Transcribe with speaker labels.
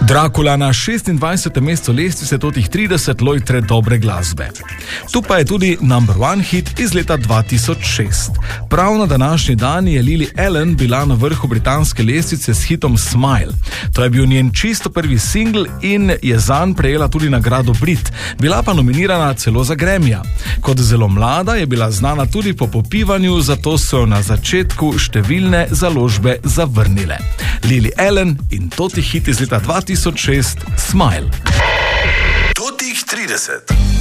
Speaker 1: Dracula na 26. mestu lestvice totih 30 lojtre dobre glasbe. Tu pa je tudi number one hit iz leta 2006. Prav na današnji dan je Lily Allen bila na vrhu britanske lestvice s hitom Smile. To je bil njen čisto prvi singl in je zanj prejela tudi nagrado Brit. Bila pa nominirana celo za Grammyja. Kot zelo mlada je bila znana tudi po popivanju, zato so jo na začetku številne založbe zavrnile. Lily Allen in toti hit iz leta 2006 Smile.
Speaker 2: Totih 30.